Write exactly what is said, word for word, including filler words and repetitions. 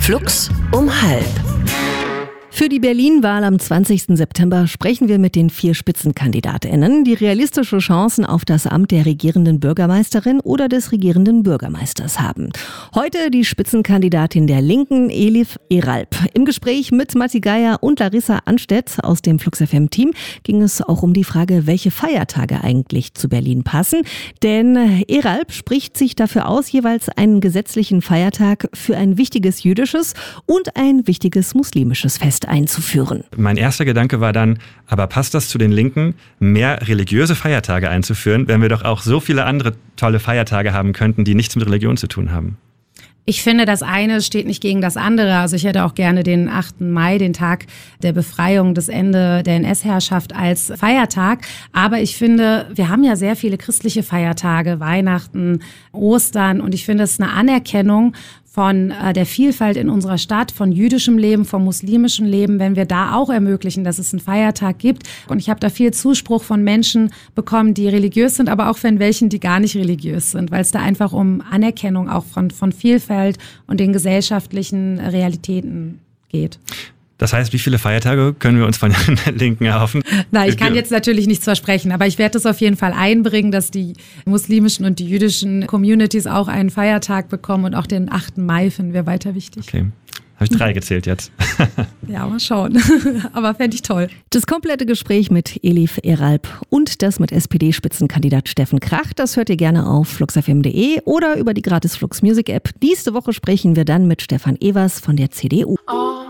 Flux um halb. Für die Berlin-Wahl am zwanzigsten September sprechen wir mit den vier SpitzenkandidatInnen, die realistische Chancen auf das Amt der regierenden Bürgermeisterin oder des regierenden Bürgermeisters haben. Heute die Spitzenkandidatin der Linken, Elif Eralp. Im Gespräch mit Matti Geier und Larissa Anstedt aus dem Flux F M-Team ging es auch um die Frage, welche Feiertage eigentlich zu Berlin passen. Denn Eralp spricht sich dafür aus, jeweils einen gesetzlichen Feiertag für ein wichtiges jüdisches und ein wichtiges muslimisches Fest einzuführen. Mein erster Gedanke war dann, aber passt das zu den Linken, mehr religiöse Feiertage einzuführen, wenn wir doch auch so viele andere tolle Feiertage haben könnten, die nichts mit Religion zu tun haben? Ich finde, das eine steht nicht gegen das andere. Also ich hätte auch gerne den achten Mai, den Tag der Befreiung, das Ende der N S-Herrschaft als Feiertag. Aber ich finde, wir haben ja sehr viele christliche Feiertage, Weihnachten, Ostern. Und ich finde, es ist eine Anerkennung von äh, der Vielfalt in unserer Stadt, von jüdischem Leben, vom muslimischen Leben, wenn wir da auch ermöglichen, dass es einen Feiertag gibt. Und ich habe da viel Zuspruch von Menschen bekommen, die religiös sind, aber auch von welchen, die gar nicht religiös sind, weil es da einfach um Anerkennung auch von, von Vielfalt und den gesellschaftlichen Realitäten geht. Das heißt, wie viele Feiertage können wir uns von der Linken erhoffen? Nein, ich kann jetzt natürlich nichts versprechen, aber ich werde es auf jeden Fall einbringen, dass die muslimischen und die jüdischen Communities auch einen Feiertag bekommen und auch den achten Mai finden wir weiter wichtig. Okay. Habe ich drei gezählt jetzt. Ja, mal schauen. Aber fände ich toll. Das komplette Gespräch mit Elif Eralp und das mit S P D-Spitzenkandidat Steffen Krach, das hört ihr gerne auf flux f m punkt de oder über die gratis Flux Music App. Nächste Woche sprechen wir dann mit Stefan Evers von der C D U. Oh.